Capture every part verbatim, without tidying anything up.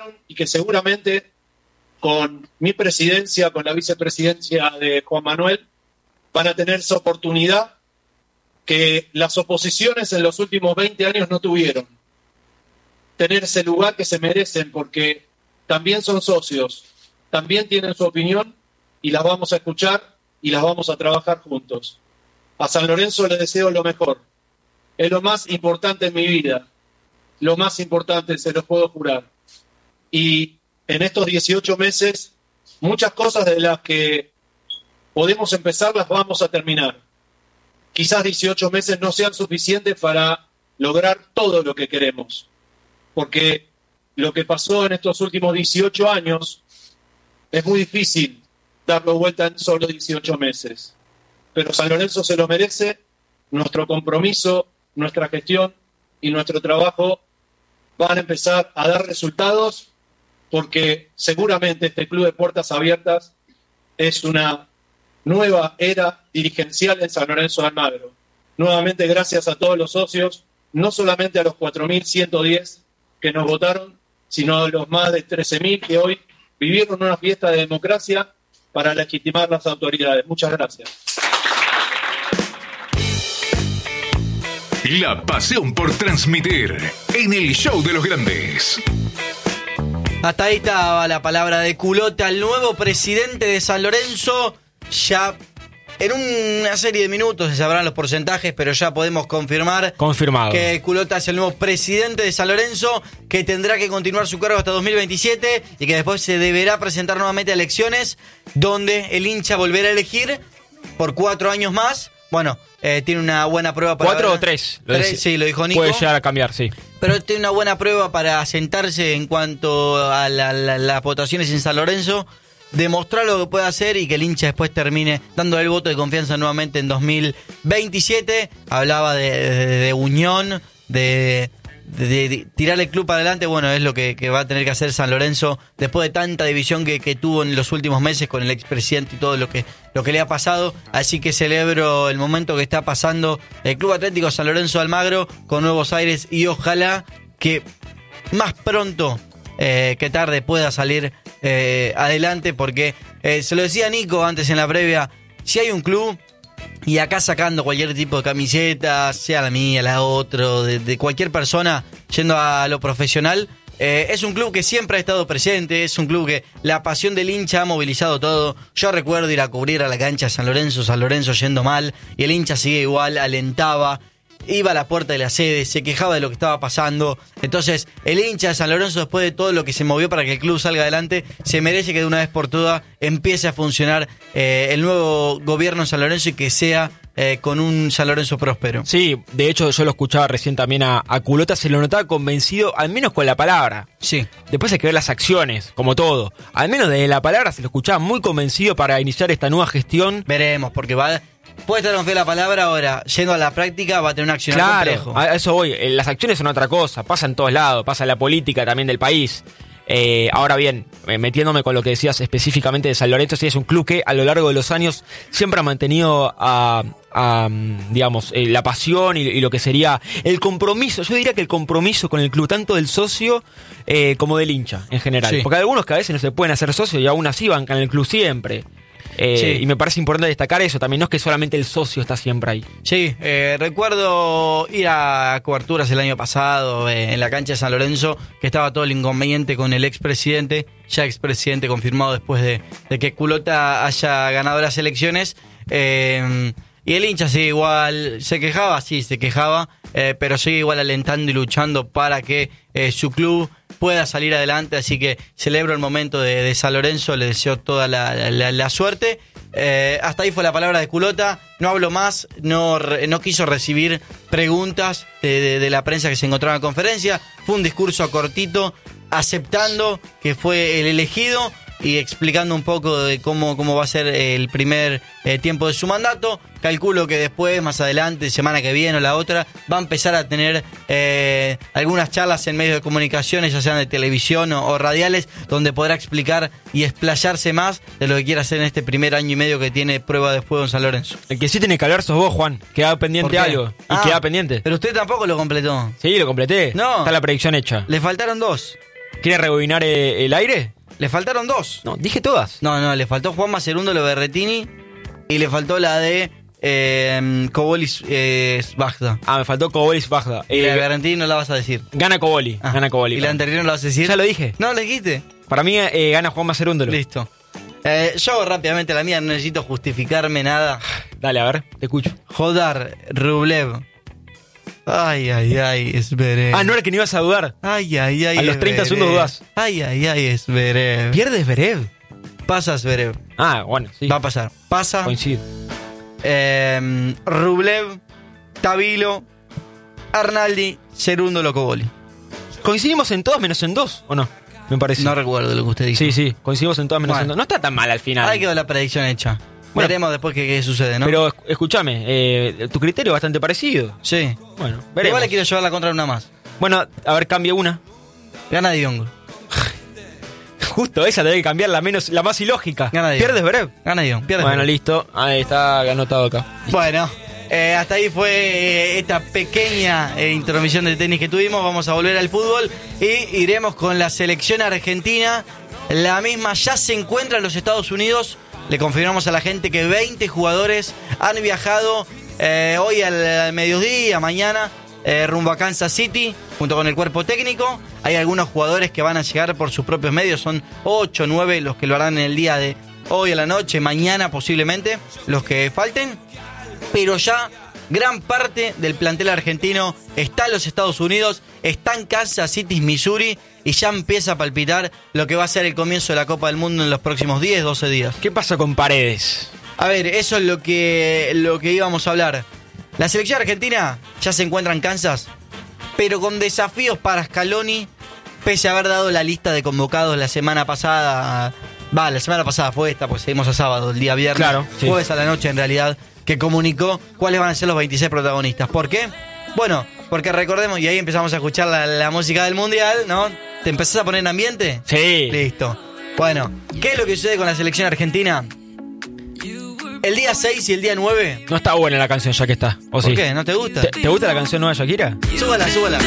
lograron y que seguramente con mi presidencia, con la vicepresidencia de Juan Manuel, van a tener esa oportunidad que las oposiciones en los últimos veinte años no tuvieron. Tener ese lugar que se merecen porque también son socios, también tienen su opinión y las vamos a escuchar y las vamos a trabajar juntos. A San Lorenzo le deseo lo mejor. Es lo más importante en mi vida. Lo más importante, se los puedo jurar. Y en estos dieciocho meses, muchas cosas de las que podemos empezar las vamos a terminar. Quizás dieciocho meses no sean suficientes para lograr todo lo que queremos. Porque lo que pasó en estos últimos dieciocho años es muy difícil darlo vuelta en solo dieciocho meses. Pero San Lorenzo se lo merece, nuestro compromiso, nuestra gestión y nuestro trabajo van a empezar a dar resultados porque seguramente este club de puertas abiertas es una nueva era dirigencial en San Lorenzo de Almagro. Nuevamente gracias a todos los socios, no solamente a los cuatro mil ciento diez que nos votaron, sino a los más de trece mil que hoy vivieron una fiesta de democracia para legitimar las autoridades. Muchas gracias. La pasión por transmitir en el show de los grandes. Hasta ahí estaba la palabra de Culota, el nuevo presidente de San Lorenzo. Ya en una serie de minutos se sabrán los porcentajes, pero ya podemos confirmar Confirmado. que Culota es el nuevo presidente de San Lorenzo, que tendrá que continuar su cargo hasta dos mil veintisiete y que después se deberá presentar nuevamente a elecciones donde el hincha volverá a elegir por cuatro años más. Bueno, eh, tiene una buena prueba para... ¿Cuatro ver, o tres? Lo tres dec- sí, lo dijo Nico. Puede llegar a cambiar, sí. Pero tiene una buena prueba para sentarse en cuanto a la, la, las votaciones en San Lorenzo, demostrar lo que puede hacer y que el hincha después termine dándole el voto de confianza nuevamente en dos mil veintisiete. Hablaba de, de, de unión, de, de, de tirar el club para adelante. Bueno, es lo que, que va a tener que hacer San Lorenzo después de tanta división que, que tuvo en los últimos meses con el expresidente y todo lo que, lo que le ha pasado. Así que celebro el momento que está pasando el Club Atlético San Lorenzo de Almagro con nuevos aires y ojalá que más pronto eh, que tarde pueda salir eh, adelante, porque eh, se lo decía Nico antes en la previa, si hay un club, y acá sacando cualquier tipo de camiseta, sea la mía, la otra, de, de cualquier persona yendo a lo profesional, eh, es un club que siempre ha estado presente, es un club que la pasión del hincha ha movilizado todo. Yo recuerdo ir a cubrir a la cancha de San Lorenzo, San Lorenzo yendo mal, y el hincha sigue igual, alentaba, iba a la puerta de la sede, se quejaba de lo que estaba pasando. Entonces, el hincha de San Lorenzo, después de todo lo que se movió para que el club salga adelante, se merece que de una vez por todas empiece a funcionar eh, el nuevo gobierno en San Lorenzo y que sea eh, con un San Lorenzo próspero. Sí, de hecho yo lo escuchaba recién también a, a Culota, se lo notaba convencido, al menos con la palabra. Sí. Después hay que ver las acciones, como todo. Al menos de la palabra se lo escuchaba muy convencido para iniciar esta nueva gestión. Veremos, porque va... Puede estar confiado en la palabra, ahora, yendo a la práctica, va a tener un accionar Claro, complejo. a eso voy. Eh, Las acciones son otra cosa, pasa en todos lados, pasa en la política también del país. Eh, ahora bien, eh, metiéndome con lo que decías específicamente de San Lorenzo, sí es un club que a lo largo de los años siempre ha mantenido a, a digamos, eh, la pasión y, y lo que sería el compromiso. Yo diría que el compromiso con el club, tanto del socio eh, como del hincha en general. Sí. Porque hay algunos que a veces no se pueden hacer socios y aún así bancan el club siempre. Eh, Sí. Y me parece importante destacar eso también, no es que solamente el socio está siempre ahí. Sí, eh, recuerdo ir a coberturas el año pasado eh, en la cancha de San Lorenzo, que estaba todo el inconveniente con el expresidente, ya expresidente confirmado después de, de que Culota haya ganado las elecciones. Eh, y el hincha sigue igual, se quejaba, sí, se quejaba, eh, pero sigue igual alentando y luchando para que eh, su club pueda salir adelante, así que celebro el momento de, de San Lorenzo, le deseo toda la, la, la suerte. Eh, hasta ahí fue la palabra de Culota, no hablo más, no, re, no quiso recibir preguntas de, de, de la prensa que se encontraba en la conferencia, fue un discurso cortito, aceptando que fue el elegido y explicando un poco de cómo, cómo va a ser el primer eh, tiempo de su mandato. Calculo que después, más adelante, semana que viene o la otra, va a empezar a tener eh, algunas charlas en medios de comunicaciones, ya sean de televisión o, o radiales, donde podrá explicar y explayarse más de lo que quiere hacer en este primer año y medio que tiene prueba de fuego en San Lorenzo. El que sí tiene que hablar sos vos, Juan. Queda ¿Por pendiente qué? algo. Y Ah, queda pendiente. Pero usted tampoco lo completó. Sí, lo completé. No. Está la predicción hecha. Le faltaron dos. ¿Quiere rebobinar eh, el aire? Le faltaron dos. No, dije todas. No, no, le faltó Juan Macerundo, lo Berretini. Y le faltó la de eh, Cobolis eh, Bagda. Ah, me faltó Cobolis Bagda. Y la de Eh, Berretini no la vas a decir. gana Coboli, Ah, gana Coboli. ¿Y la anterior no la vas a decir? Ya lo dije. No, ¿le dijiste? Para mí eh, gana Juan Macerúndolo. Listo. Eh, yo hago rápidamente la mía, no necesito justificarme nada. Dale, a ver, te escucho. Jodar, Rublev. Ay, ay, ay, Zverev. Ah, no era que no ibas a dudar. Ay, ay, ay. A los treinta Zverev. segundos dudás. Ay, ay, ay, Zverev. ¿Pierdes Zverev? Pasa Zverev. Ah, bueno, sí. Va a pasar. Pasa. Coincido. Eh, Rublev, Tabilo, Arnaldi, Cerúndolo, Coboli. ¿Coincidimos en todas menos en dos o no? Me parece. No recuerdo lo que usted dijo. Sí, sí, coincidimos en todas menos Bueno. en dos. No está tan mal al final. Ahí quedó la predicción hecha. Bueno. Veremos después qué, qué sucede, ¿no? Pero esc- escúchame, eh, tu criterio es bastante parecido. Sí. Bueno, Igual veremos. le quiero llevar la contra una más. Bueno, a ver, cambia una. Gana Diongo. Justo esa debe cambiar la menos, la más ilógica. Gana Diongo. ¿Pierdes Zverev? Gana Diongo. Pierde Bueno, Zverev. listo. Ahí está anotado acá. Bueno, eh, hasta ahí fue eh, esta pequeña eh, intromisión de tenis que tuvimos. Vamos a volver al fútbol y iremos con la selección argentina. La misma ya se encuentra en los Estados Unidos. Le confirmamos a la gente que veinte jugadores han viajado eh, hoy al, al mediodía, mañana, eh, rumbo a Kansas City, junto con el cuerpo técnico. Hay algunos jugadores que van a llegar por sus propios medios. Son ocho, nueve los que lo harán en el día de hoy a la noche, mañana posiblemente, los que falten. Pero ya gran parte del plantel argentino está en los Estados Unidos, está en Kansas City, Missouri, y ya empieza a palpitar lo que va a ser el comienzo de la Copa del Mundo en los próximos diez, doce días. ¿Qué pasa con Paredes? A ver, eso es lo que, lo que íbamos a hablar. La selección argentina ya se encuentra en Kansas, pero con desafíos para Scaloni, pese a haber dado la lista de convocados la semana pasada. Va, la semana pasada fue esta, pues seguimos a sábado, el día viernes. Claro, sí. Jueves a la noche en realidad, que comunicó cuáles van a ser los veintiséis protagonistas. ¿Por qué? Bueno, porque recordemos, y ahí empezamos a escuchar la, la música del Mundial, ¿no? ¿Te empezás a poner en ambiente? Sí. Listo. Bueno, ¿qué es lo que sucede con la selección argentina? El día seis y el día nueve. No está buena la canción ya que está. ¿O ¿Por sí? qué? ¿No te gusta? ¿Te, te gusta la canción nueva de Shakira? Súbala, súbala.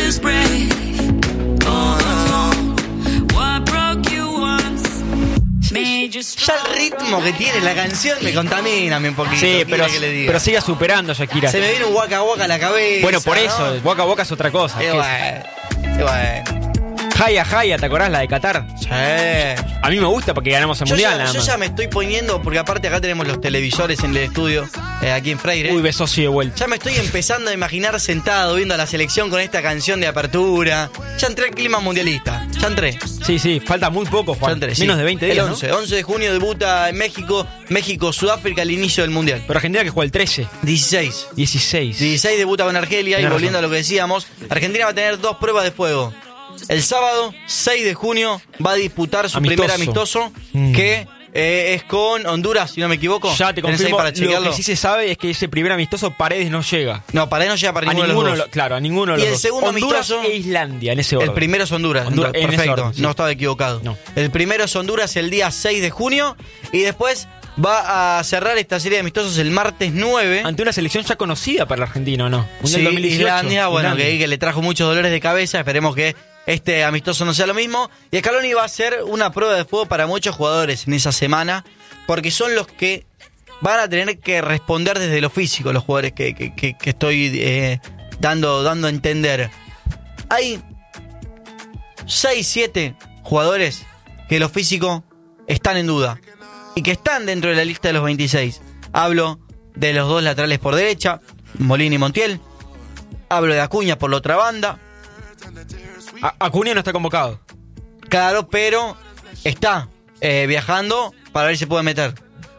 Ya el ritmo que tiene la canción me contamina un poquito. Sí, ¿qué pero, quiere que le diga? pero sigue superando Shakira. Se me viene un Waka Waka a la cabeza. Bueno, por ¿no? eso, boca a boca es otra cosa. Y ¿Qué bueno, y bueno. es? Jaya, Jaya, ¿te acordás la de Qatar? Sí. A mí me gusta porque ganamos el Yo, mundial ya, nada yo más. ya me estoy poniendo, porque aparte acá tenemos los televisores en el estudio, eh, aquí en Freire. Uy, besos sí de vuelta. Ya me estoy empezando a imaginar sentado viendo a la selección con esta canción de apertura. Ya entré al clima mundialista. Ya entré. Sí, sí, falta muy poco, Ya Juan. entré, sí. Menos de veinte días, El ¿no? once. once de junio debuta en México. México, Sudáfrica al inicio del mundial. Pero Argentina que juega el trece, dieciséis. dieciséis. dieciséis debuta con Argelia. Y Tenés volviendo razón. a lo que decíamos, Argentina va a tener dos pruebas de fuego. El sábado, seis de junio, va a disputar su Amistoso. primer amistoso, Mm. que eh, es con Honduras, si no me equivoco. Ya te ¿Tenés ahí confirmo, para lo chequearlo? que sí se sabe es que ese primer amistoso Paredes no llega. No, para él no llega para A ninguno, ninguno, de los lo- dos. claro, a ninguno de Y los el dos. segundo Honduras amistoso- e Islandia, en ese orden. El primero es Honduras. Honduras, en ese Perfecto, orden, sí. no estaba equivocado. No. El primero es Honduras el día seis de junio y después va a cerrar esta serie de amistosos el martes nueve. Ante una selección ya conocida para la Argentina, ¿o no? Mundial Sí, dos mil dieciocho. Islandia, bueno, Islandia. Que, que le trajo muchos dolores de cabeza. Esperemos que este amistoso no sea lo mismo. Y Scaloni va a ser una prueba de fuego para muchos jugadores en esa semana, porque son los que van a tener que responder desde lo físico, los jugadores que, que, que, que estoy eh, dando, dando a entender. Hay seis, siete jugadores que lo físico están en duda y que están dentro de la lista de los veintiséis. Hablo de los dos laterales por derecha, Molina y Montiel. Hablo de Acuña por la otra banda. A- Acuña no está convocado. Claro, pero está eh, viajando para ver si puede meter.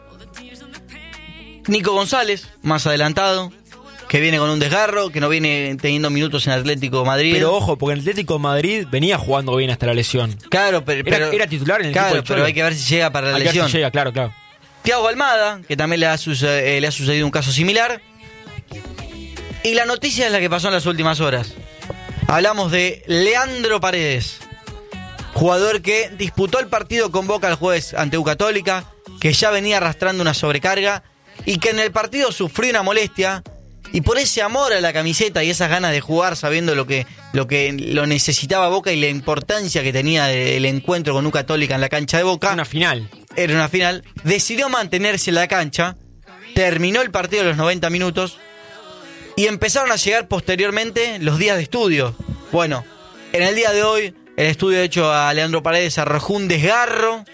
Nico González, más adelantado, que viene con un desgarro, que no viene teniendo minutos en Atlético de Madrid. Pero ojo, porque el Atlético de Madrid venía jugando bien hasta la lesión. claro, pero, Era, pero- era titular en el claro, equipo del pero Cholo. hay que ver si llega para la Hay que ver si lesión. llega, claro, claro. Thiago Almada, que también le ha, suce- eh, le ha sucedido un caso similar. Y la noticia es la que pasó en las últimas horas. Hablamos de Leandro Paredes, jugador que disputó el partido con Boca el jueves ante U Católica, que ya venía arrastrando una sobrecarga y que en el partido sufrió una molestia. Y por ese amor a la camiseta y esas ganas de jugar, sabiendo lo que lo que lo necesitaba Boca y la importancia que tenía el encuentro con U Católica en la cancha de Boca. Una final. Era una final. Decidió mantenerse en la cancha. Terminó el partido a los noventa minutos. Y empezaron a llegar posteriormente los días de estudio. Bueno, en el día de hoy, el estudio hecho a Leandro Paredes arrojó un desgarro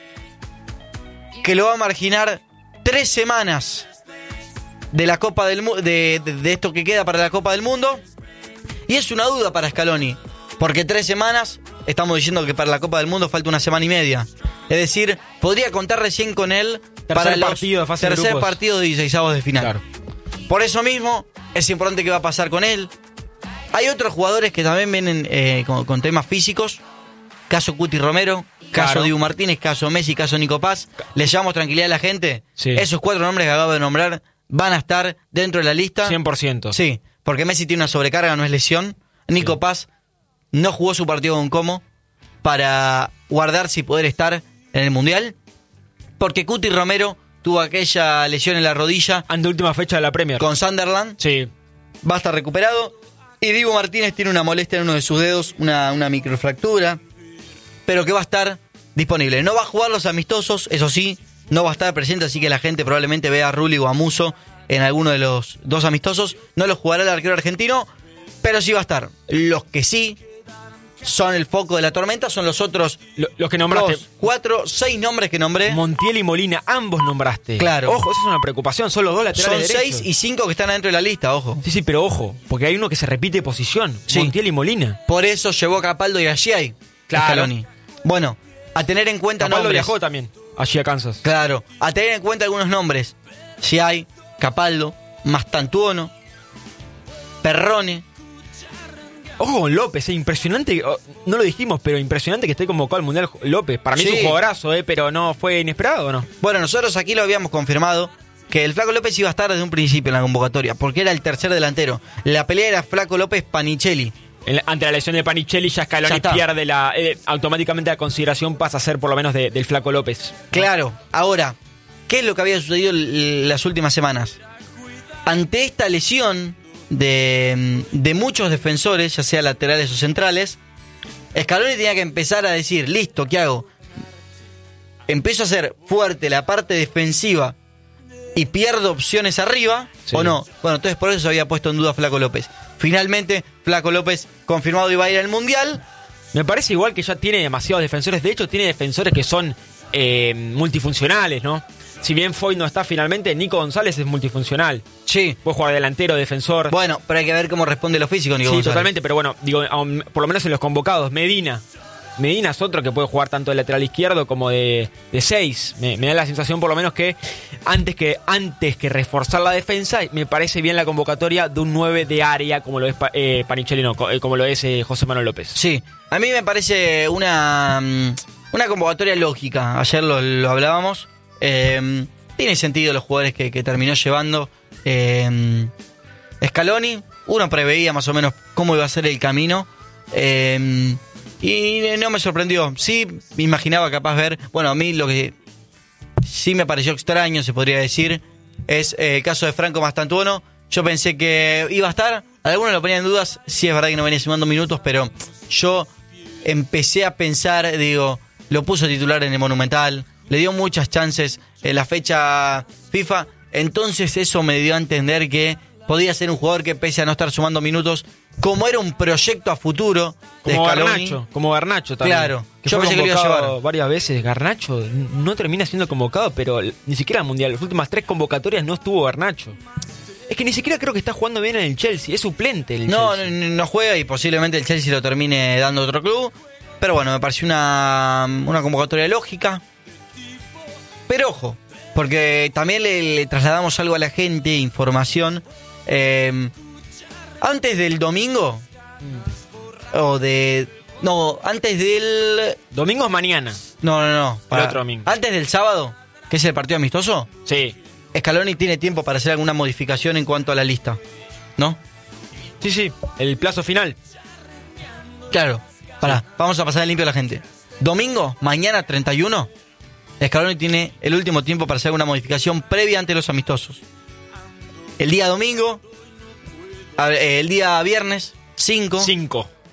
que lo va a marginar tres semanas de la Copa del Mundo, de, de, de esto que queda para la Copa del Mundo. Y es una duda para Scaloni, porque tres semanas, estamos diciendo que para la Copa del Mundo falta una semana y media. Es decir, podría contar recién con él tercer para el partido de fase de tercer grupos. partido de dieciseisavos de final. Claro. Por eso mismo, es importante qué va a pasar con él. Hay otros jugadores que también vienen eh, con, con temas físicos. Caso Cuti Romero, caso Claro. Dibu Martínez, caso Messi, caso Nico Paz. ¿Les llevamos tranquilidad a la gente? Sí. Esos cuatro nombres que acabo de nombrar van a estar dentro de la lista. cien por ciento. Sí, porque Messi tiene una sobrecarga, no es lesión. Nico Sí. Paz no jugó su partido con Como para guardarse y poder estar en el Mundial. Porque Cuti Romero tuvo aquella lesión en la rodilla Ante última fecha de la Premier. con Sunderland. Sí. Va a estar recuperado. Y Dibu Martínez tiene una molestia en uno de sus dedos, una, una microfractura, pero que va a estar disponible. No va a jugar los amistosos, eso sí, no va a estar presente, así que la gente probablemente vea a Rulli o a Musso en alguno de los dos amistosos. No los jugará el arquero argentino, pero sí va a estar. Los que sí son el foco de la tormenta son los otros Lo- los que nombraste. dos, cuatro, seis nombres que nombré. Montiel y Molina, ambos nombraste. Claro. Ojo, esa es una preocupación. Son los dos Son laterales derechos. seis y cinco que están adentro de la lista, ojo. Sí, sí, pero ojo, porque hay uno que se repite de posición. Sí. Montiel y Molina. Por eso llevó a Capaldo y a Giai. Claro. Scaloni. Bueno, a tener en cuenta Capaldo nombres. viajó también allí a Kansas. Claro, a tener en cuenta algunos nombres. Giai, Capaldo, Mastantuono, Perrone. Ojo con López, eh, impresionante. oh, No lo dijimos, pero impresionante que esté convocado al Mundial López. Para mí Sí. es un jugadorazo, eh, pero no fue inesperado, ¿o no? Bueno, nosotros aquí lo habíamos confirmado que el Flaco López iba a estar desde un principio en la convocatoria, porque era el tercer delantero. La pelea era Flaco López-Panicelli. En la- ante la lesión de Panicelli, ya Ya Scaloni está. pierde la. eh, automáticamente la consideración pasa a ser por lo menos de- del Flaco López. Claro, ahora, ¿qué es lo que había sucedido l- las últimas semanas? Ante esta lesión de, de muchos defensores, ya sea laterales o centrales, Scaloni tenía que empezar a decir, listo, ¿qué hago? ¿Empiezo a hacer fuerte la parte defensiva y pierdo opciones arriba Sí. o no? Bueno, entonces por eso se había puesto en duda Flaco López. Finalmente, Flaco López confirmado iba a ir al Mundial. Me parece igual que ya tiene demasiados defensores. De hecho, tiene defensores que son eh, multifuncionales, ¿no? Si bien Foy no está finalmente, Nico González es multifuncional. Sí. Puede jugar delantero, defensor. Bueno, pero hay que ver cómo responde lo físico, Nico sí, González. totalmente, pero bueno, digo, aun- por lo menos en los convocados. Medina. Medina es otro que puede jugar tanto de lateral izquierdo como de, de seis. Me, me da la sensación por lo menos que antes que antes que reforzar la defensa, me parece bien la convocatoria de un nueve de área como lo es Pa- eh, Panicelli, no, co- eh, como lo es eh, José Manuel López. Sí, a mí me parece una, mm, una convocatoria lógica. Ayer lo, lo hablábamos. Eh, tiene sentido los jugadores que, que terminó llevando eh, Scaloni. Uno preveía más o menos cómo iba a ser el camino. Eh, y no me sorprendió. Sí, me imaginaba capaz ver. Bueno, a mí lo que sí me pareció extraño, se podría decir, es eh, el caso de Franco Mastantuono. Yo pensé que iba a estar. Algunos lo ponían en dudas. Sí, es verdad que no venía sumando minutos, pero yo empecé a pensar, digo, lo puso titular en el Monumental, le dio muchas chances en la fecha FIFA. Entonces eso me dio a entender que podía ser un jugador que, pese a no estar sumando minutos, como era un proyecto a futuro de Como Scaloni, Garnacho, como Garnacho también. Claro, que yo fue pensé que lo iba a convocado llevar. varias veces. Garnacho no termina siendo convocado, pero ni siquiera al Mundial. Las últimas tres convocatorias no estuvo Garnacho. Es que ni siquiera creo que está jugando bien en el Chelsea. Es suplente el No, Chelsea. no, no juega y posiblemente el Chelsea lo termine dando a otro club. Pero bueno, me pareció una, una convocatoria lógica. Pero ojo, porque también le, le trasladamos algo a la gente, información. Eh, antes del domingo, o de... No, antes del... Domingo es mañana. No, no, no. El otro domingo. Antes del sábado, que es el partido amistoso, Sí. Scaloni tiene tiempo para hacer alguna modificación en cuanto a la lista, ¿no? Sí, sí. El plazo final. Claro. Pará, vamos a pasar limpio a la gente. Domingo, mañana treinta y uno, Scaloni tiene el último tiempo para hacer alguna modificación previa ante los amistosos. El día domingo, a ver, eh, el día viernes, cinco, Cinco.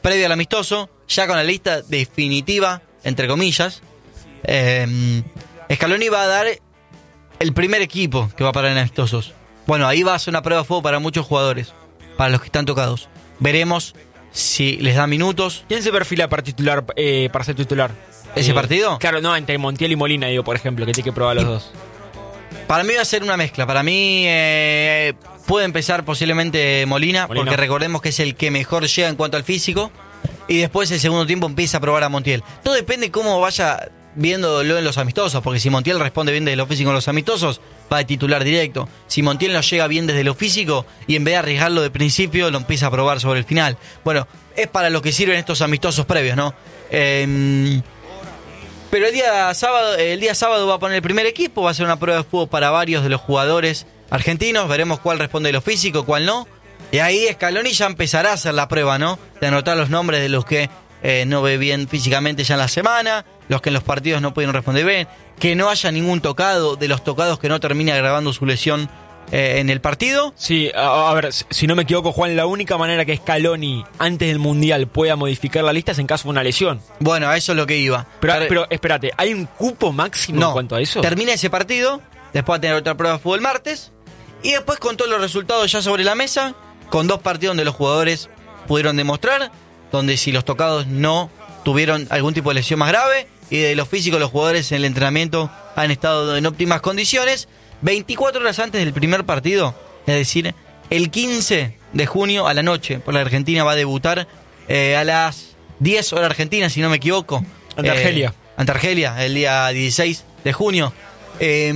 previo al amistoso, ya con la lista definitiva, entre comillas, eh, Scaloni va a dar el primer equipo que va a parar en amistosos. Bueno, ahí va a ser una prueba de fuego para muchos jugadores, para los que están tocados. Veremos si les da minutos. ¿Quién se perfila para titular, eh, para ser titular? ¿Ese Eh, partido? Claro, no, entre Montiel y Molina, digo, por ejemplo, que tiene que probar los Y- dos. Para mí va a ser una mezcla. Para mí eh, puede empezar posiblemente Molina, Molina. porque recordemos que es el que mejor llega en cuanto al físico. Y después el segundo tiempo empieza a probar a Montiel. Todo depende cómo vaya viéndolo en los amistosos, porque si Montiel responde bien desde lo físico en los amistosos, va de titular directo. Si Montiel no llega bien desde lo físico y en vez de arriesgarlo de principio, lo empieza a probar sobre el final. Bueno, es para lo que sirven estos amistosos previos, ¿no? Eh, pero el día sábado, el día sábado va a poner el primer equipo, va a ser una prueba de fuego para varios de los jugadores argentinos, veremos cuál responde de lo físico, cuál no. Y ahí Scaloni ya empezará a hacer la prueba, ¿no? De anotar los nombres de los que eh, no ve bien físicamente ya en la semana, los que en los partidos no pudieron responder bien, que no haya ningún tocado, de los tocados que no termine agravando su lesión eh, en el partido. Sí, a, a ver, si no me equivoco, Juan, la única manera que Scaloni antes del Mundial pueda modificar la lista es en caso de una lesión. Bueno, a eso es lo que iba. Pero, Pero- pero espérate, ¿hay un cupo máximo no, en cuanto a eso? termina ese partido, después va a tener otra prueba de fútbol el martes, y después con todos los resultados ya sobre la mesa, con dos partidos donde los jugadores pudieron demostrar, donde si los tocados no tuvieron algún tipo de lesión más grave, y de los físicos los jugadores en el entrenamiento han estado en óptimas condiciones, veinticuatro horas antes del primer partido, es decir, el quince de junio a la noche, por la Argentina va a debutar eh, a las diez hora argentina, si no me equivoco. Ante Argelia. Eh, ante Argelia, el día dieciséis de junio. Eh,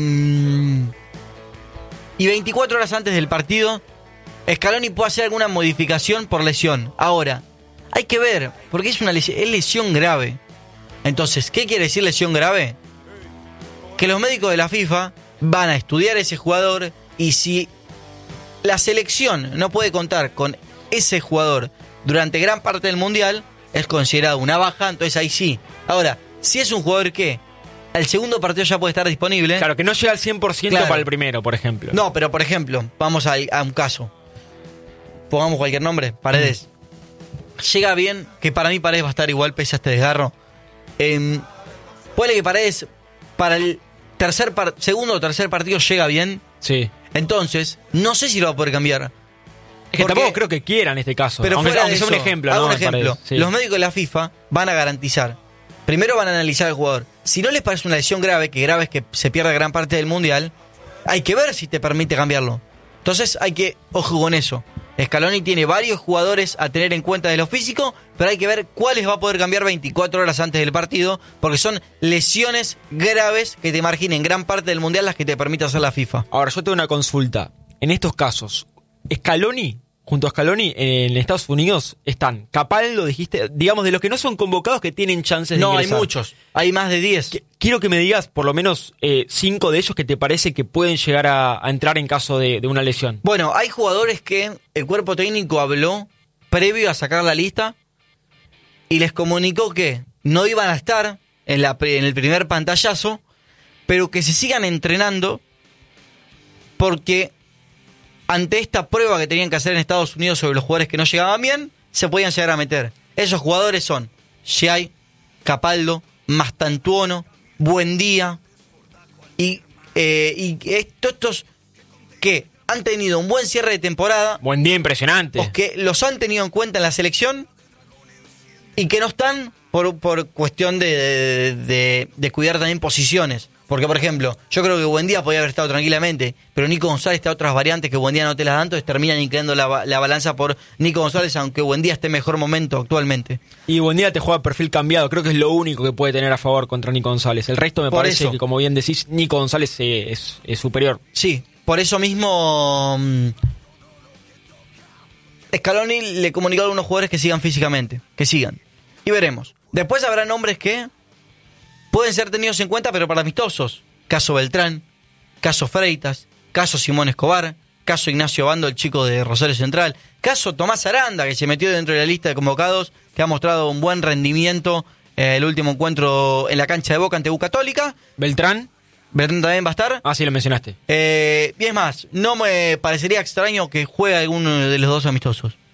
y veinticuatro horas antes del partido, Scaloni puede hacer alguna modificación por lesión. Ahora, hay que ver, porque es una lesión, es lesión grave. Entonces, ¿qué quiere decir lesión grave? Que los médicos de la FIFA van a estudiar a ese jugador y si la selección no puede contar con ese jugador durante gran parte del Mundial, es considerado una baja, entonces ahí sí. Ahora, si es un jugador que al segundo partido ya puede estar disponible... Claro, que no llega al cien por ciento Claro. para el primero, por ejemplo. No, pero por ejemplo, vamos a, a un caso. Pongamos cualquier nombre, Paredes. Llega bien, que para mí Paredes va a estar igual pese a este desgarro. Eh, puede que Paredes para el tercer par- segundo o tercer partido llega bien. Sí. Entonces, no sé si lo va a poder cambiar. Es que Porque- tampoco creo que quiera en este caso. Pero aunque fuera aunque de sea un eso, ejemplo, hago ¿no? un Me ejemplo. parece, sí. Los médicos de la FIFA van a garantizar. Primero van a analizar al jugador. Si no les parece una lesión grave, que grave es que se pierda gran parte del Mundial, hay que ver si te permite cambiarlo. Entonces hay que, ojo con eso. Scaloni tiene varios jugadores a tener en cuenta de lo físico, pero hay que ver cuáles va a poder cambiar veinticuatro horas antes del partido, porque son lesiones graves que te marginen gran parte del Mundial las que te permite hacer la FIFA. Ahora, yo tengo una consulta. En estos casos, Scaloni, junto a Scaloni, en Estados Unidos están Capaldo, dijiste, digamos, de los que no son convocados que tienen chances de No, hay ingresar. muchos. Hay más de diez. Qu- Quiero que me digas por lo menos eh, cinco de ellos que te parece que pueden llegar a, a entrar en caso de, de una lesión. Bueno, hay jugadores que el cuerpo técnico habló previo a sacar la lista y les comunicó que no iban a estar en, la, pri- en el primer pantallazo, pero que se sigan entrenando porque ante esta prueba que tenían que hacer en Estados Unidos sobre los jugadores que no llegaban bien, se podían llegar a meter. Esos jugadores son Giai, Capaldo, Mastantuono, Buendía y, eh, y esto- estos que han tenido un buen cierre de temporada, Buen día impresionante. o que los han tenido en cuenta en la selección y que no están por, por cuestión de, de, de cuidar también posiciones. Porque, por ejemplo, yo creo que Buendía podía haber estado tranquilamente, pero Nico González está otras variantes que Buendía no te las da, entonces terminan inclinando la, ba- la balanza por Nico González, aunque Buendía esté en mejor momento actualmente. Y Buendía te juega perfil cambiado. Creo que es lo único que puede tener a favor contra Nico González. El resto me Por parece eso. que, como bien decís, Nico González eh, es, es superior. Sí, por eso mismo mm, Scaloni le comunicó a algunos jugadores que sigan físicamente, que sigan. Y veremos. Después habrá nombres que pueden ser tenidos en cuenta, pero para amistosos. Caso Beltrán, caso Freitas, caso Simón Escobar, caso Ignacio Bando, el chico de Rosario Central, caso Tomás Aranda, que se metió dentro de la lista de convocados, que ha mostrado un buen rendimiento eh, el último encuentro en la cancha de Boca ante U Católica. Beltrán. Beltrán también va a estar. Ah, sí, lo mencionaste. Eh, y es más, no me parecería extraño que juegue alguno de los dos amistosos.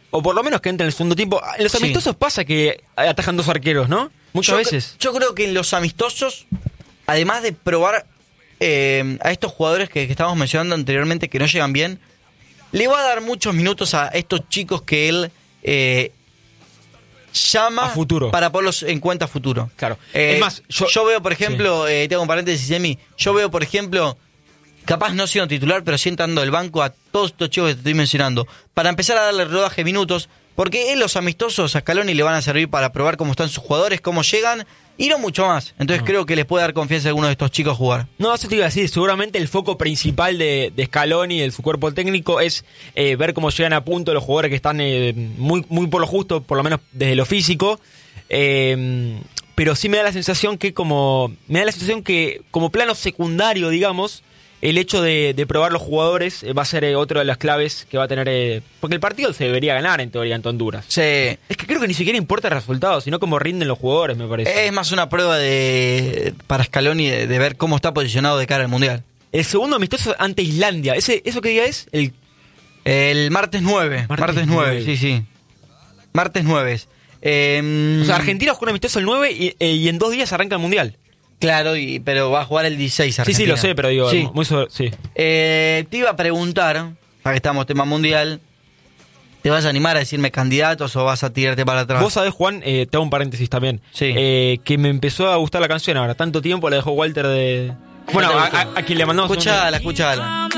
o por lo menos que entre en el segundo tiempo. En los Sí. amistosos pasa que atajan dos arqueros, ¿no? Muchas yo, veces. Yo creo que en los amistosos, además de probar eh, a estos jugadores que, que estábamos mencionando anteriormente que no llegan bien, le va a dar muchos minutos a estos chicos que él eh, llama A futuro. para ponerlos en cuenta a futuro. Claro. Eh, Es más, yo- yo, veo, por ejemplo, eh, tengo un paréntesis, Emi, yo veo, por ejemplo, capaz no siendo titular, pero sí entrando el banco a todos estos chicos que te estoy mencionando, para empezar a darle rodaje de minutos, porque en los amistosos a Scaloni le van a servir para probar cómo están sus jugadores, cómo llegan, y no mucho más. Entonces creo que les puede dar confianza a alguno de estos chicos a jugar. No, eso te iba a decir, seguramente el foco principal de, de Scaloni y de su cuerpo técnico es eh, ver cómo llegan a punto los jugadores que están eh, muy, muy por lo justo, por lo menos desde lo físico. Eh, pero sí me da la sensación que como. Me da la sensación que como plano secundario, digamos, el hecho de, de probar los jugadores eh, va a ser eh, otra de las claves que va a tener. Eh, porque el partido se debería ganar en teoría ante Honduras. Sí. Es que creo que ni siquiera importa el resultado, sino cómo rinden los jugadores, me parece. Es más una prueba de para Scaloni de, de ver cómo está posicionado de cara al Mundial. El segundo amistoso ante Islandia. ¿Ese, ¿Eso qué día es? El El martes nueve. Martes Martes, nueve, nueve. sí, sí. Martes nueve. Eh, O sea, Argentina juega un amistoso el nueve y, eh, y en dos días arranca el Mundial. Claro, y, pero va a jugar el dieciséis Sí, Argentina. sí, lo sé, pero digo, Sí. muy sobre- sí. Eh, te iba a preguntar, ya que estamos tema mundial, ¿te vas a animar a decirme candidatos o vas a tirarte para atrás? Vos sabés, Juan, eh, te hago un paréntesis también, Sí. eh, que me empezó a gustar la canción ahora. Tanto tiempo la dejó Walter de... Bueno, a, a- a quien le mandamos un... Escuchala, escuchala.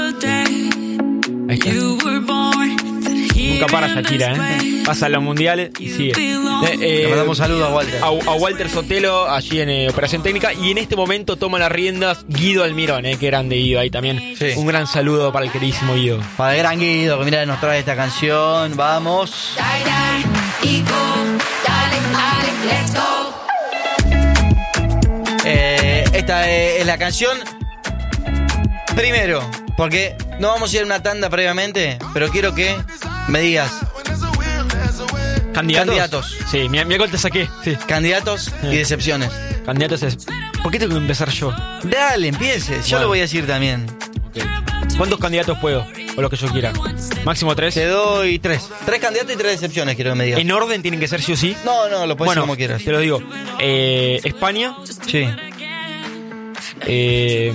Ahí está. Nunca para Shakira, ¿eh? Pasa a los mundiales y sigue. Eh, eh, Le mandamos saludos a Walter. A, a Walter Sotelo, allí en eh, Operación Técnica. Y en este momento toma las riendas Guido Almirón, eh, que grande Guido ahí también. Sí. Un gran saludo para el queridísimo Guido. Para el gran Guido, que mira, nos trae esta canción. Vamos. Eh, esta es la canción. Primero, porque no vamos a ir a una tanda previamente, pero quiero que me digas ¿Candidatos? Candidatos. Sí, mi, mi gol te saqué. Sí. candidatos y decepciones. Candidatos es... ¿Por qué tengo que empezar yo? Dale, empieces. Yo Bueno. lo voy a decir también. ¿Cuántos candidatos puedo? O lo que yo quiera. Máximo tres. Te doy tres. Tres candidatos y tres decepciones, quiero que me digas. ¿En orden tienen que ser sí o sí? No, no, lo puedes Bueno, decir como quieras. te lo digo. Eh, España. Sí. Eh,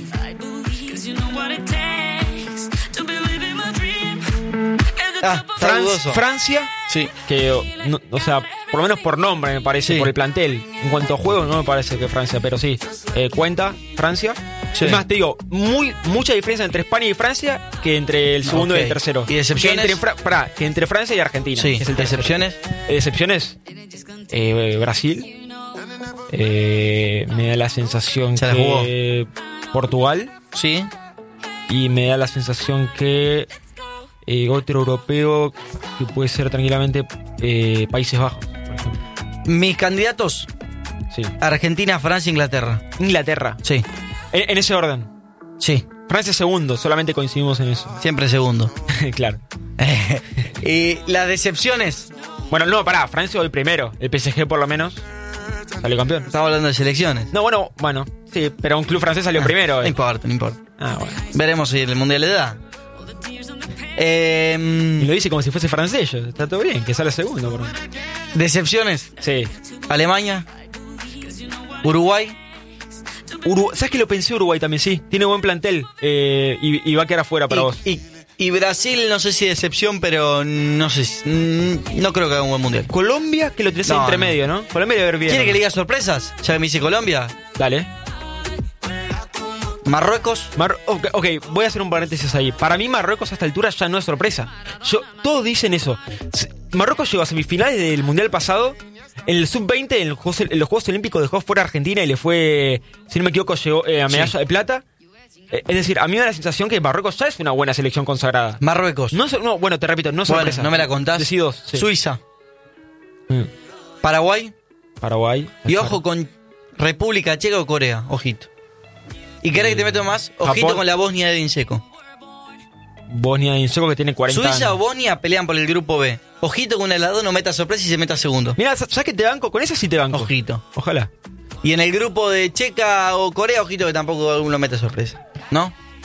Ah, está Fran- dudoso. Francia. Sí. Que, no- o sea, por lo menos por nombre me parece, Sí. por el plantel. En cuanto a juego, no me parece que Francia, pero sí. Eh, cuenta Francia. Sí. Es más, te digo, muy, mucha diferencia entre España y Francia que entre el segundo Ok. y el tercero. ¿Y decepciones? Que entre, Fra- pará, que entre Francia y Argentina. Sí. que es el tercero. ¿Decepciones? Eh, ¿Decepciones? Eh, Brasil. Eh, me da la sensación Se la que Portugal. Sí. Y me da la sensación que eh, otro europeo que puede ser tranquilamente eh, Países Bajos, por ejemplo. Mis candidatos: Sí. Argentina, Francia, Inglaterra. Inglaterra. Sí. En, en ese orden. Sí. Francia segundo, solamente coincidimos en eso. Siempre segundo. Claro. Y las decepciones. Bueno, no, pará, Francia hoy primero. El P S G por lo menos salió campeón. Estamos hablando de selecciones. No, bueno, bueno, sí, pero un club francés salió primero. No eh. importa, no importa. Ah, bueno. Veremos si el mundial le da. Eh, Y lo dice como si fuese francés. Está todo bien, que sale segundo. Por... decepciones: Sí. Alemania, Uruguay. Uruguay, ¿sabes que lo pensé Uruguay también? Sí, tiene buen plantel eh, y, y va a quedar afuera para y, vos. y- y Brasil, no sé si decepción, pero no sé. si- mm, No creo que haga un buen mundial. Colombia, que lo tenés No, entre no. medio, ¿no? Colombia debe ver bien. ¿Quiere que le diga sorpresas? Ya que me dice Colombia. Dale. Marruecos. Mar- ok, ok, voy a hacer un paréntesis ahí. Para mí Marruecos a esta altura ya no es sorpresa. Yo, todos dicen eso. S- Marruecos llegó a semifinales del Mundial pasado. En el sub veinte, en los Juegos, en los Juegos Olímpicos dejó fuera a Argentina y le fue, si no me equivoco, llegó eh, a medalla Sí. de plata. Eh, es decir, a mí me da la sensación que Marruecos ya es una buena selección consagrada. Marruecos. No, so- no, bueno, te repito, no es Bueno, sorpresa. no me la contás. Decí dos, sí. Suiza. Mm. Paraguay. Paraguay. Y ojo con República Checa o Corea. Ojito. ¿Y querés que te meto más? Ojito Japón. con la Bosnia de Inseco. Bosnia y Herzegovina que tiene cuarenta Suiza años. o Bosnia pelean por el grupo B. Ojito con el lado no meta sorpresa y se meta segundo. Mira, ¿sabes que te banco? Con esa sí te banco. Ojito. Ojalá. Y en el grupo de Checa o Corea, ojito que tampoco uno meta sorpresa. ¿No?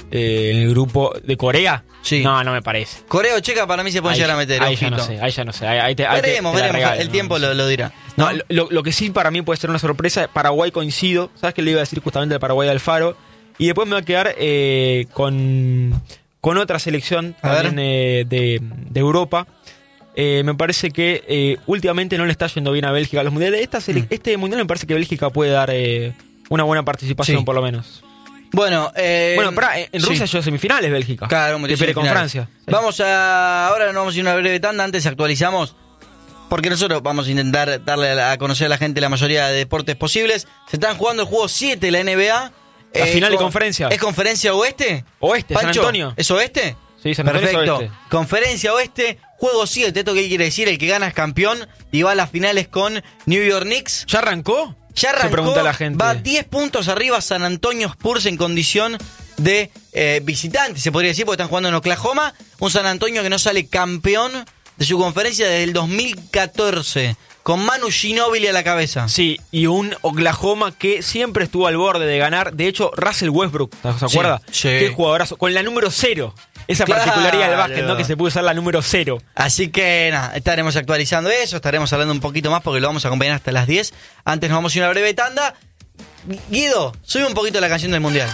eh, en el grupo de Corea. Sí. No, no me parece. Corea o Checa para mí se pueden Ahí- llegar a meter. Ahí ya ojito. no sé, ahí ya no sé. Ahí, ahí te, ahí te- Veremos, te la veremos. regalo, el ¿no? tiempo lo, lo dirá. No, lo, lo que sí para mí puede ser una sorpresa, Paraguay coincido, ¿sabes qué le iba a decir justamente al Paraguay de Alfaro? Y después me va a quedar eh, con, con otra selección A también eh, de, de Europa. Eh, me parece que eh, últimamente no le está yendo bien a Bélgica a los mundiales. Esta sele- Mm. Este mundial me parece que Bélgica puede dar eh, una buena participación Sí. por lo menos. Bueno, eh, bueno, pará, en, en sí. Rusia llegó a semifinales Bélgica. Claro, que pierde con semifinales. Francia. Sí. Vamos a. Ahora nos vamos a ir a una breve tanda. Antes actualizamos. Porque nosotros vamos a intentar darle a, la- a conocer a la gente la mayoría de deportes posibles. Se están jugando el juego siete de la N B A. La final de con- conferencia. ¿Es conferencia oeste? Oeste, San Pancho, Antonio. ¿Es oeste? Sí, San Antonio es Perfecto. oeste. Conferencia oeste, juego siete. ¿Esto qué quiere decir? El que gana es campeón y va a las finales con New York Knicks. ¿Ya arrancó? Ya arrancó, Se pregunta la gente. va diez puntos arriba San Antonio Spurs en condición de eh, visitante, se podría decir, porque están jugando en Oklahoma. Un San Antonio que no sale campeón de su conferencia desde el dos mil catorce, con Manu Ginóbili a la cabeza. Sí, y un Oklahoma que siempre estuvo al borde de ganar. De hecho, Russell Westbrook, ¿se Sí, acuerda? sí. Qué jugadorazo. Con la número cero. Esa Claro. particularidad del básquet, ¿no? Que se puede usar la número cero. Así que nada, estaremos actualizando eso, estaremos hablando un poquito más porque lo vamos a acompañar hasta las diez. Antes nos vamos a ir a una breve tanda. Guido, sube un poquito la canción del Mundial.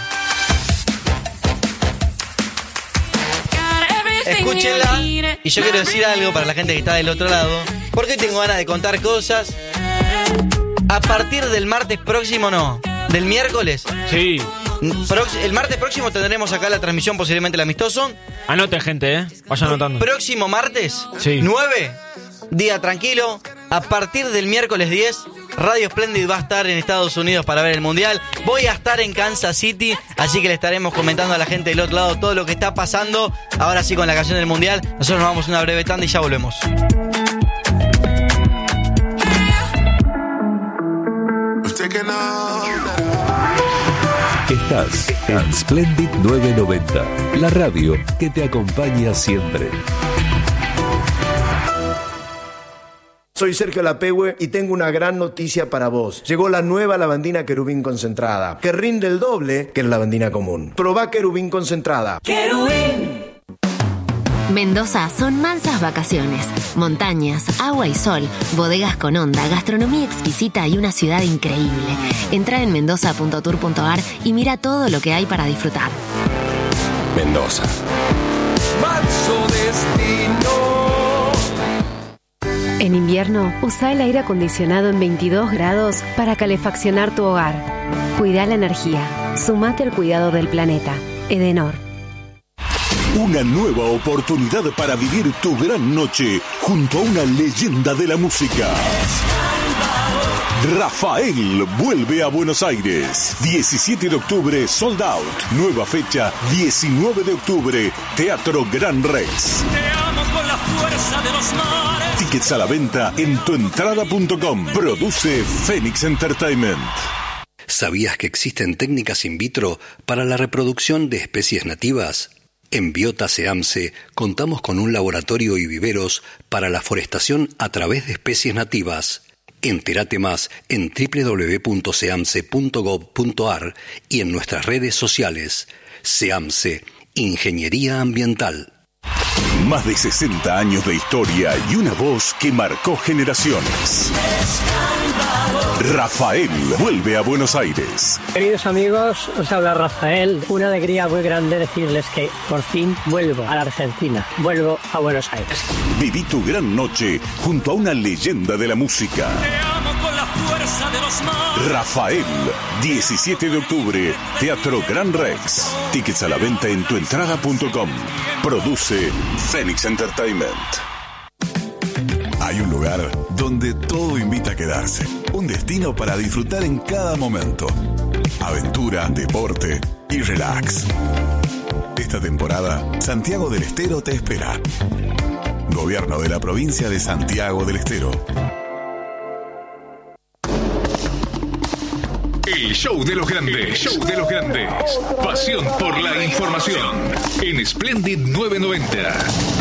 Escúchenla. Y yo quiero decir algo para la gente que está del otro lado, porque tengo ganas de contar cosas. A partir del martes próximo, no, del miércoles. Sí. Prox- el martes próximo tendremos acá la transmisión, posiblemente el amistoso. Anoten, gente, ¿eh? Vayan anotando. Próximo martes, Sí. nueve, día tranquilo. A partir del miércoles diez, Radio Splendid va a estar en Estados Unidos para ver el Mundial. Voy a estar en Kansas City, así que le estaremos comentando a la gente del otro lado todo lo que está pasando. Ahora sí, con la canción del Mundial. Nosotros nos vamos a una breve tanda y ya volvemos. Estás en Splendid novecientos noventa, la radio que te acompaña siempre. Soy Sergio Lapehue y tengo una gran noticia para vos. Llegó la nueva lavandina Querubín concentrada, que rinde el doble que la lavandina común. Probá Querubín concentrada. Mendoza son mansas vacaciones, montañas, agua y sol, bodegas con onda, gastronomía exquisita y una ciudad increíble. Entra en mendoza punto tour punto ar y mira todo lo que hay para disfrutar. Mendoza. En invierno, usa el aire acondicionado en veintidós grados para calefaccionar tu hogar. Cuida la energía. Sumate al cuidado del planeta. Edenor. Una nueva oportunidad para vivir tu gran noche junto a una leyenda de la música. Rafael vuelve a Buenos Aires. diecisiete de octubre, sold out. Nueva fecha, diecinueve de octubre, Teatro Gran Rex. Tickets a la venta en tuentrada punto com. Produce Phoenix Entertainment. ¿Sabías que existen técnicas in vitro para la reproducción de especies nativas? En Biota SEAMSE contamos con un laboratorio y viveros para la forestación a través de especies nativas. Entérate más en doble u doble u doble u punto seamse punto gov punto ar y en nuestras redes sociales. SEAMSE, Ingeniería Ambiental. Más de sesenta años de historia y una voz que marcó generaciones. Rafael vuelve a Buenos Aires. Queridos amigos, os habla Rafael. Una alegría muy grande decirles que por fin vuelvo a la Argentina. Vuelvo a Buenos Aires. Viví tu gran noche junto a una leyenda de la música. Rafael, diecisiete de octubre, Teatro Gran Rex. Tickets a la venta en tuentrada punto com. Produce Phoenix Entertainment. Hay un lugar donde todo invita a quedarse. Un destino para disfrutar en cada momento. Aventura, deporte y relax. Esta temporada, Santiago del Estero te espera. Gobierno de la provincia de Santiago del Estero. El show de los grandes, show de los grandes. Pasión por la información en Splendid novecientos noventa.